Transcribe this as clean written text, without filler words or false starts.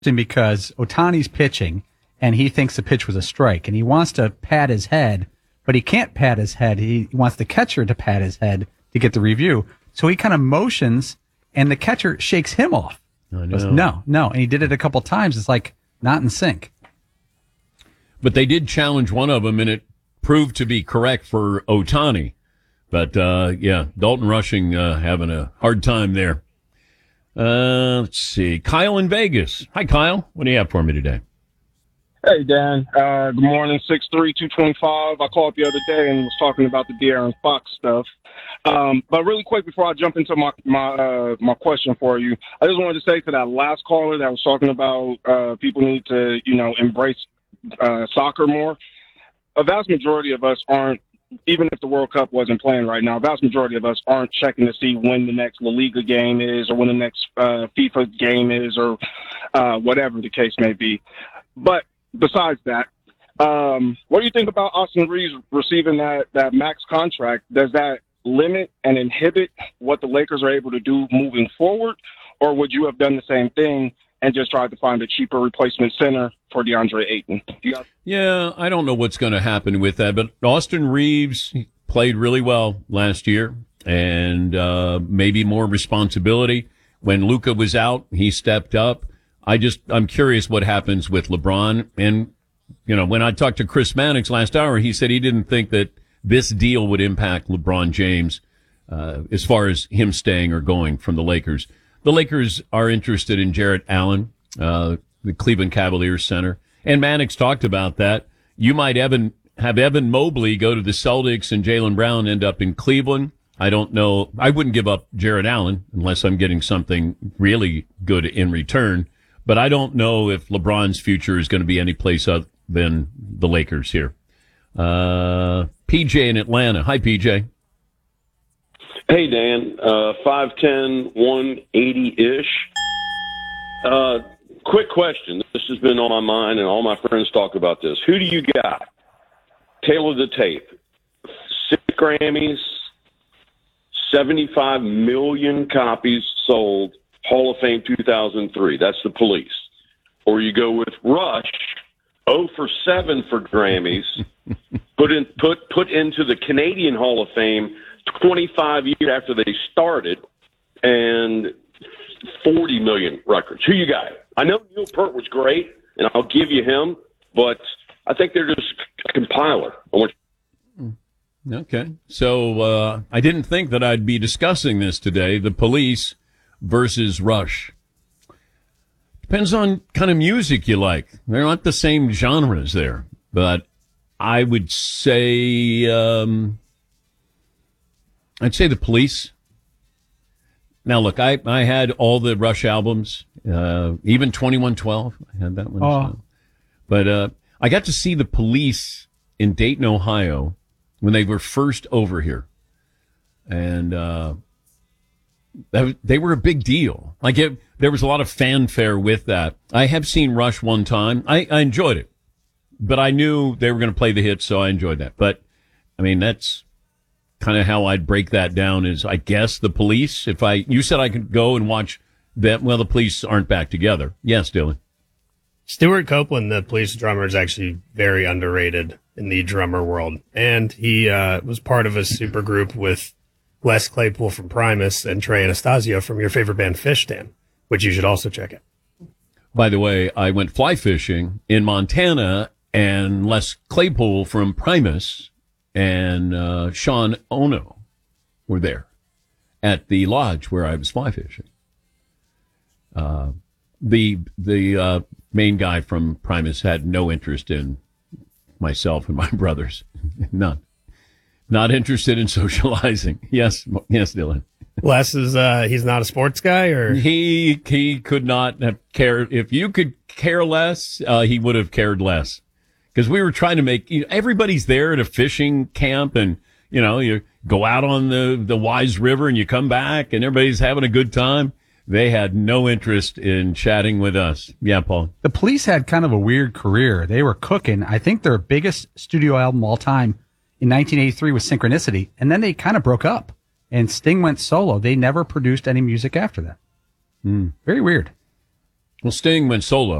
because Otani's pitching and he thinks the pitch was a strike and he wants to pat his head, but he can't pat his head. He wants the catcher to pat his head to get the review. So he kind of motions and the catcher shakes him off. Goes, no. And he did it a couple times. It's like not in sync. But they did challenge one of them and it proved to be correct for Otani. But, Dalton Rushing having a hard time there. Let's see. Kyle in Vegas. Hi, Kyle. What do you have for me today? Hey, Dan. Good morning, 6'3", 225. I called the other day and was talking about the De'Aaron Fox stuff. But really quick before I jump into my question for you, I just wanted to say to that last caller that was talking about people need to, embrace soccer more. A vast majority of us aren't, even if the World Cup wasn't playing right now, a vast majority of us aren't checking to see when the next La Liga game is or when the next FIFA game is or whatever the case may be. But besides that, what do you think about Austin Reeves receiving that max contract? Does that limit and inhibit what the Lakers are able to do moving forward? Or would you have done the same thing and just tried to find a cheaper replacement center for DeAndre Ayton? Yeah, I don't know what's going to happen with that, but Austin Reeves played really well last year and maybe more responsibility. When Luka was out, he stepped up. I'm curious what happens with LeBron. And, when I talked to Chris Mannix last hour, he said he didn't think that this deal would impact LeBron James as far as him staying or going from the Lakers. The Lakers are interested in Jarrett Allen, the Cleveland Cavaliers center. And Mannix talked about that. You might have Evan Mobley go to the Celtics and Jaylen Brown end up in Cleveland. I don't know. I wouldn't give up Jarrett Allen unless I'm getting something really good in return. But I don't know if LeBron's future is going to be any place other than the Lakers here. PJ in Atlanta. Hi, PJ. Hey, Dan. 5'10", 180-ish. Quick question. This has been on my mind, and all my friends talk about this. Who do you got? Tailor the tape. 6 Grammys, 75 million copies sold, Hall of Fame 2003. That's the Police. Or you go with Rush, 0 for 7 for Grammys, put into the Canadian Hall of Fame 25 years after they started, and 40 million records. Who you got? I know Neil Peart was great, and I'll give you him, but I think they're just a compiler. Okay. So I didn't think that I'd be discussing this today, the Police versus Rush. Depends on kind of music you like. They're not the same genres there, but I would say I'd say the Police. Now, look, I had all the Rush albums, even 2112. I had that one. Oh. But I got to see the Police in Dayton, Ohio, when they were first over here. And they were a big deal. There was a lot of fanfare with that. I have seen Rush one time. I enjoyed it. But I knew they were going to play the hits, so I enjoyed that. But, I mean, that's kind of how I'd break that down is, I guess, the Police. You said I could go and watch that. Well, the Police aren't back together. Yes, Dylan. Stuart Copeland, the Police drummer, is actually very underrated in the drummer world. And he was part of a super group with Les Claypool from Primus and Trey Anastasio from your favorite band, Fish, Dan, which you should also check out. By the way, I went fly fishing in Montana, and Les Claypool from Primus and Sean Ono were there at the lodge where I was fly fishing. The main guy from Primus had no interest in myself and my brothers. None. Not interested in socializing. Yes, Dylan. Les is he's not a sports guy, or he could not have cared. If you could care less, he would have cared less. Because we were trying to make, everybody's there at a fishing camp, and you go out on the Wise River and you come back and everybody's having a good time. They had no interest in chatting with us. Yeah, Paul. The Police had kind of a weird career. They were cooking. I think their biggest studio album all time in 1983 was Synchronicity, and then they kind of broke up, and Sting went solo. They never produced any music after that. Very weird. Well, Sting went solo.